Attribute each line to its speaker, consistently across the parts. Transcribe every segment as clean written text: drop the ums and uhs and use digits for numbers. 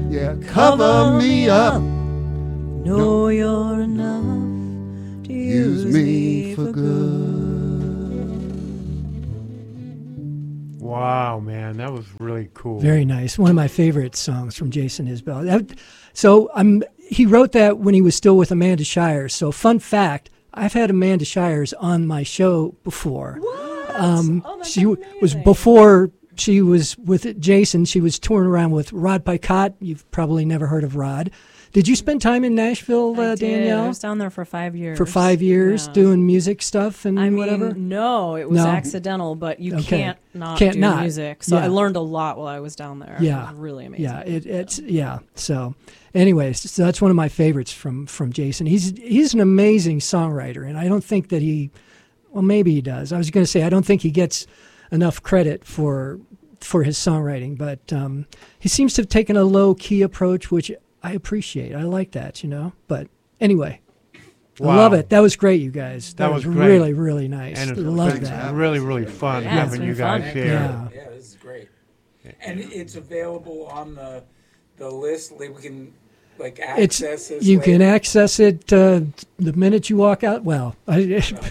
Speaker 1: Yeah, cover me up.
Speaker 2: Know you're enough to
Speaker 1: Use me for good.
Speaker 3: Wow, man, that was really cool.
Speaker 4: Very nice. One of my favorite songs from Jason Isbell. He wrote that when he was still with Amanda Shires. So, fun fact, I've had Amanda Shires on my show before.
Speaker 2: What?
Speaker 4: She was before she was with Jason. She was touring around with Rod Picott. You've probably never heard of Rod. Did you spend time in Nashville,
Speaker 2: I did.
Speaker 4: Danielle?
Speaker 2: I was down there for 5 years.
Speaker 4: For 5 years,
Speaker 2: Yeah.
Speaker 4: doing music stuff and
Speaker 2: I mean,
Speaker 4: whatever?
Speaker 2: no, it was
Speaker 4: No.
Speaker 2: accidental, but you
Speaker 4: Okay.
Speaker 2: can't
Speaker 4: Can't
Speaker 2: do
Speaker 4: not.
Speaker 2: music. So
Speaker 4: Yeah.
Speaker 2: I learned a lot while I was down there.
Speaker 4: Yeah.
Speaker 2: It was really amazing.
Speaker 4: So, anyways, so that's one of my favorites from Jason. He's an amazing songwriter, and I don't think that maybe he does. I was going to say I don't think he gets enough credit for his songwriting, but he seems to have taken a low key approach, which I appreciate. I like that, But anyway,
Speaker 3: Wow.
Speaker 4: I love it. That was great, you guys. That was
Speaker 3: great.
Speaker 4: really, really nice.
Speaker 3: And it's
Speaker 4: love
Speaker 3: been
Speaker 4: that.
Speaker 3: really, really fun
Speaker 2: Yeah,
Speaker 3: having
Speaker 2: it's
Speaker 3: you
Speaker 2: been
Speaker 3: guys
Speaker 2: fun.
Speaker 3: here.
Speaker 4: Yeah.
Speaker 5: Yeah, this is great. And it's available on the list. Like we can access this.
Speaker 4: You can
Speaker 5: later.
Speaker 4: access it the minute you walk out. Well, by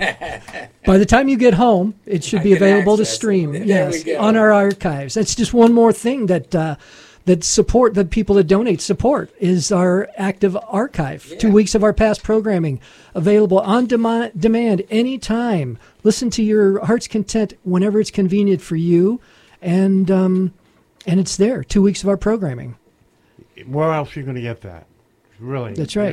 Speaker 4: the time you get home, it should be
Speaker 5: I can
Speaker 4: available to
Speaker 5: access it.
Speaker 4: stream.
Speaker 5: There
Speaker 4: Yes,
Speaker 5: we go.
Speaker 4: on our archives. That's just one more thing that the people that donate support is our active archive.
Speaker 5: Yeah.
Speaker 4: 2 weeks of our past programming available on demand anytime. Listen to your heart's content whenever it's convenient for you, and it's there. 2 weeks of our programming.
Speaker 3: Where else are you going to get that? Really?
Speaker 4: That's right.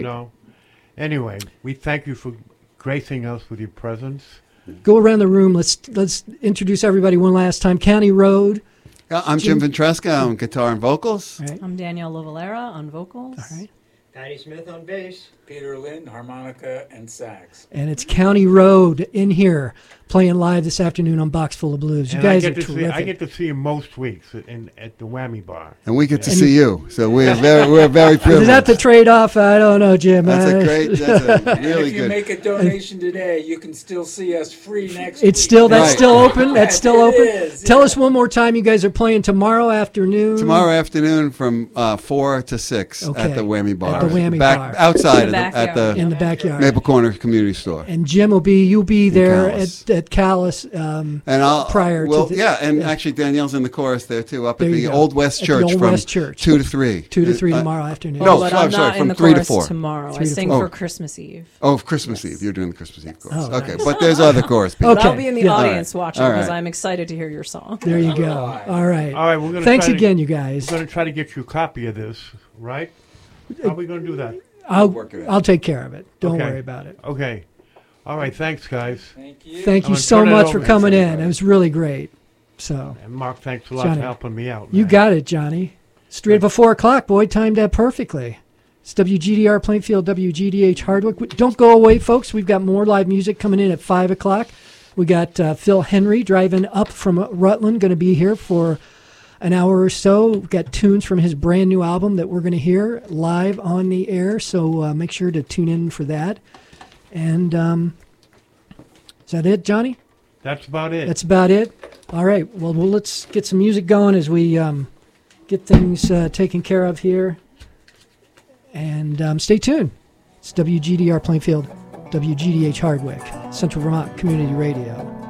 Speaker 3: Anyway, we thank you for gracing us with your presence.
Speaker 4: Go around the room. Let's introduce everybody one last time. County Road.
Speaker 1: I'm Jim Ventresca. I'm guitar and vocals.
Speaker 4: All right.
Speaker 2: I'm Danielle Lavalera on vocals.
Speaker 4: All right.
Speaker 6: Patty Smith on bass.
Speaker 5: Peter Lynn, harmonica and sax.
Speaker 4: And it's County Road in here playing live this afternoon on Box Full of Blues. You
Speaker 3: And
Speaker 4: guys
Speaker 3: I
Speaker 4: are
Speaker 3: get to
Speaker 4: terrific.
Speaker 3: I get to see him most weeks at the Whammy Bar.
Speaker 1: And we get to see you. So we're very privileged.
Speaker 4: Is that the trade-off? I don't know, Jim.
Speaker 1: That's a
Speaker 5: And
Speaker 1: really
Speaker 5: if you
Speaker 1: good.
Speaker 5: make a donation today, you can still see us free next
Speaker 4: It's
Speaker 5: week.
Speaker 4: still that's
Speaker 1: Right.
Speaker 4: still open. That's still
Speaker 5: It
Speaker 4: open.
Speaker 5: is,
Speaker 4: Tell
Speaker 5: yeah.
Speaker 4: us one more time. You guys are playing tomorrow afternoon.
Speaker 1: Tomorrow afternoon from 4 to 6
Speaker 4: Okay.
Speaker 1: at the Whammy Bar.
Speaker 4: At the Whammy
Speaker 1: Back
Speaker 4: Bar.
Speaker 1: outside
Speaker 2: In the
Speaker 1: at the
Speaker 4: in the backyard.
Speaker 1: Maple Corner Community Store.
Speaker 4: And Jim you'll be there
Speaker 1: Callis.
Speaker 4: at Callis.
Speaker 1: And I'll
Speaker 4: prior to the-
Speaker 1: and actually Danielle's in the chorus there too, up
Speaker 4: There
Speaker 1: at
Speaker 4: you
Speaker 1: the
Speaker 4: go.
Speaker 1: Old West
Speaker 4: At the
Speaker 1: Church
Speaker 4: Old
Speaker 1: from
Speaker 4: West Church.
Speaker 1: 2 to 3.
Speaker 4: 2 to 3 tomorrow afternoon.
Speaker 1: No,
Speaker 2: but
Speaker 1: sorry,
Speaker 2: I'm not in
Speaker 1: from
Speaker 2: the
Speaker 1: 3 to
Speaker 2: chorus
Speaker 1: 4.
Speaker 2: tomorrow.
Speaker 4: 3
Speaker 2: I
Speaker 4: to
Speaker 2: sing
Speaker 1: 4.
Speaker 2: for Christmas Eve.
Speaker 1: Oh, Christmas Eve. You're doing the Christmas Eve chorus.
Speaker 4: Oh,
Speaker 1: Okay,
Speaker 4: nice.
Speaker 1: but there's other chorus people.
Speaker 2: But
Speaker 4: Okay.
Speaker 2: I'll be in the
Speaker 4: Yeah.
Speaker 2: audience
Speaker 1: All right.
Speaker 2: watching
Speaker 1: All
Speaker 2: because
Speaker 1: right.
Speaker 2: I'm excited to hear your song.
Speaker 4: There you go. All right.
Speaker 3: All right, we're going to
Speaker 4: Thanks again, you guys.
Speaker 3: We're going to try to get you a copy of this, right? How are we going to do that?
Speaker 4: I'll take care of it. Don't
Speaker 3: Okay.
Speaker 4: worry about it.
Speaker 3: Okay. All right, thanks, guys.
Speaker 5: Thank you.
Speaker 4: Thank
Speaker 3: I'm
Speaker 4: you
Speaker 3: gonna
Speaker 4: so
Speaker 3: turn it
Speaker 4: much
Speaker 3: over.
Speaker 4: for coming in.
Speaker 1: Everybody.
Speaker 4: It was really great. So
Speaker 3: And Mark, thanks a lot
Speaker 4: Johnny,
Speaker 3: for helping me out.
Speaker 4: you
Speaker 3: man.
Speaker 4: got it, Johnny. Straight before 4 o'clock, boy. Timed that perfectly. It's WGDR Plainfield, WGDH Hardwick. Don't go away, folks. We've got more live music coming in at 5 o'clock. We got Phil Henry driving up from Rutland, going to be here for an hour or so. We've got tunes from his brand new album that we're going to hear live on the air. So make sure to tune in for that. And is that it, Johnny?
Speaker 3: That's about it.
Speaker 4: That's about it. All right. Well, let's get some music going as we get things taken care of here. And stay tuned. It's WGDR Plainfield, WGDH Hardwick, Central Vermont Community Radio.